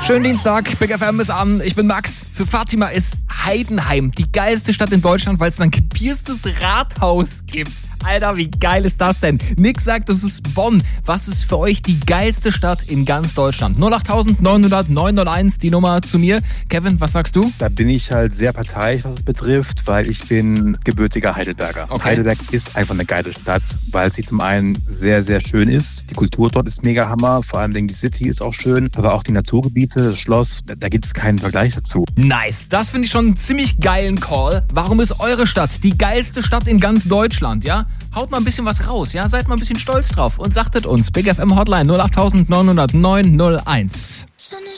Schönen Dienstag, Big FM ist an. Ich bin Max. Für Fatima ist Heidenheim die geilste Stadt in Deutschland, weil es ein gepierstes Rathaus gibt. Alter, wie geil ist das denn? Nick sagt, es ist Bonn. Was ist für euch die geilste Stadt in ganz Deutschland? 08900 901, die Nummer zu mir. Kevin, was sagst du? Da bin ich halt sehr parteiisch, was es betrifft, weil ich bin gebürtiger Heidelberger. Okay. Heidelberg ist einfach eine geile Stadt, weil sie zum einen sehr, sehr schön ist. Die Kultur dort ist mega Hammer, vor allem die City ist auch schön, aber auch die Naturgebiete, das Schloss, da gibt es keinen Vergleich dazu. Nice, das finde ich schon einen ziemlich geilen Call. Warum ist eure Stadt die geilste Stadt in ganz Deutschland, ja? Haut mal ein bisschen was raus, ja? Seid mal ein bisschen stolz drauf und sagtet uns. Big FM Hotline 08900 901.